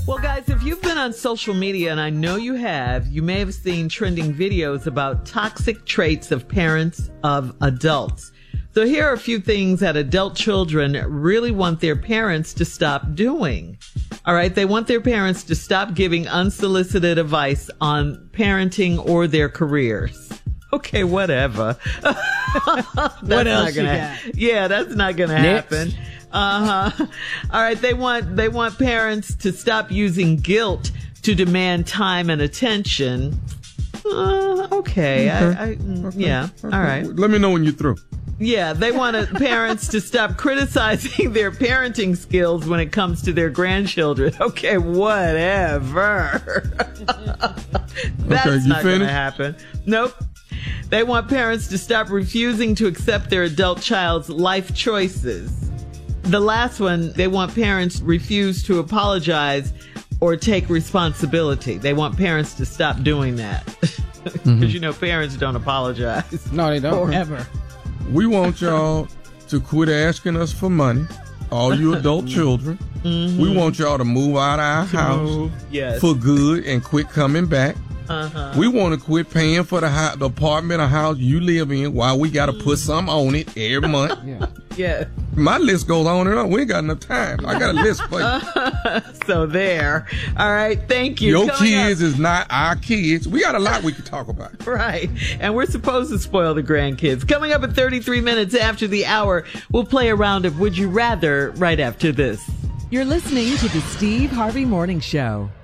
Well, guys, if you've been on social media, and I know you have, you may have seen trending videos about toxic traits of parents of adults. So here are a few things that adult children really want their parents to stop doing. All right. They want their parents to stop giving unsolicited advice on parenting or their careers. Okay, whatever. What else you got? Yeah, that's not going to happen. All right. They want parents to stop using guilt to demand time and attention. Okay. Yeah. All right. Let me know when you're through. Yeah, they want parents to stop criticizing their parenting skills when it comes to their grandchildren. Okay, whatever. That's not going to happen. Nope. They want parents to stop refusing to accept their adult child's life choices. The last one, they want parents to refuse to apologize or take responsibility. They want parents to stop doing that. Because, you know, parents don't apologize. No, they don't. Ever. We want y'all to quit asking us for money, all you adult children. We want y'all to move out of our house for good and quit coming back. We want to quit paying for the apartment or house you live in while we got to put some on it every month. Yeah. My list goes on and on. We ain't got enough time. I got a list for you. So there. All right. Thank you. Your kids is not our kids. We got a lot we can talk about. Right. And we're supposed to spoil the grandkids. Coming up at 33 minutes after the hour, we'll play a round of Would You Rather right after this. You're listening to the Steve Harvey Morning Show.